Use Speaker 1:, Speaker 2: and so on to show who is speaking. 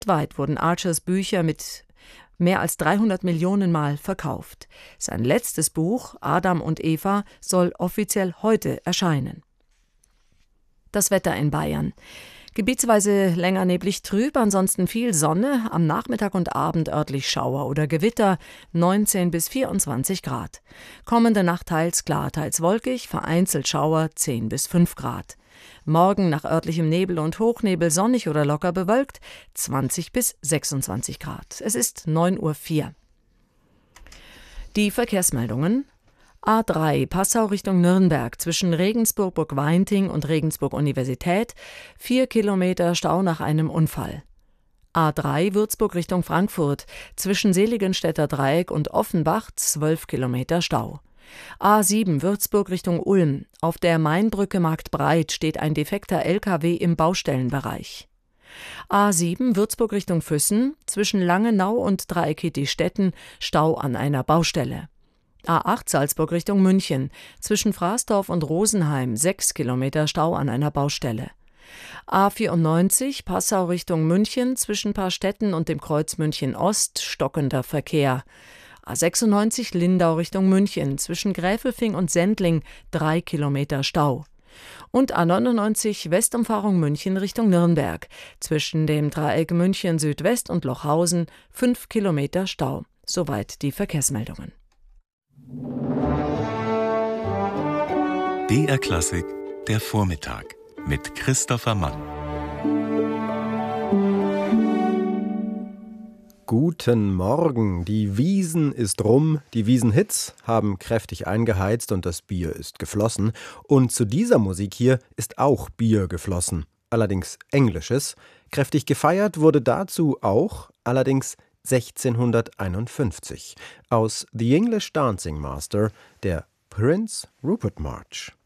Speaker 1: Weltweit wurden Archers Bücher mit mehr als 300 Millionen Mal verkauft. Sein letztes Buch, Adam und Eva, soll offiziell heute erscheinen. Das Wetter in Bayern. Gebietsweise länger neblig trüb, ansonsten viel Sonne, am Nachmittag und Abend örtlich Schauer oder Gewitter, 19 bis 24 Grad. Kommende Nacht teils klar, teils wolkig, vereinzelt Schauer, 10 bis 5 Grad. Morgen nach örtlichem Nebel und Hochnebel sonnig oder locker bewölkt, 20 bis 26 Grad. Es ist 9:04 Uhr. Die Verkehrsmeldungen. A3 Passau Richtung Nürnberg zwischen Regensburg-Burgweinting und Regensburg-Universität, 4 Kilometer Stau nach einem Unfall. A3 Würzburg Richtung Frankfurt zwischen Seligenstädter Dreieck und Offenbach, 12 Kilometer Stau. A7 Würzburg Richtung Ulm. Auf der Mainbrücke Marktbreit steht ein defekter LKW im Baustellenbereich. A7 Würzburg Richtung Füssen zwischen Langenau und Dreieckigstetten, Stau an einer Baustelle. A8 Salzburg Richtung München, zwischen Fraßdorf und Rosenheim, 6 Kilometer Stau an einer Baustelle. A94 Passau Richtung München, zwischen Paarstetten und dem Kreuz München Ost, stockender Verkehr. A96 Lindau Richtung München, zwischen Gräfelfing und Sendling, 3 Kilometer Stau. Und A99 Westumfahrung München Richtung Nürnberg, zwischen dem Dreieck München Südwest und Lochhausen, 5 Kilometer Stau. Soweit die Verkehrsmeldungen.
Speaker 2: BR Klassik, der Vormittag mit Christopher Mann.
Speaker 3: Guten Morgen, die Wiesn ist rum, die Wiesenhits haben kräftig eingeheizt und das Bier ist geflossen. Und zu dieser Musik hier ist auch Bier geflossen, allerdings englisches. Kräftig gefeiert wurde dazu auch, allerdings 1651, aus The English Dancing Master, der Prince Rupert March.